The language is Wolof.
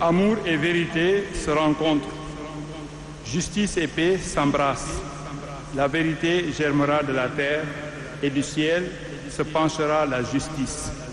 Amour et vérité se rencontrent. Justice et paix s'embrassent. La vérité germera de la terre et du ciel se penchera la justice.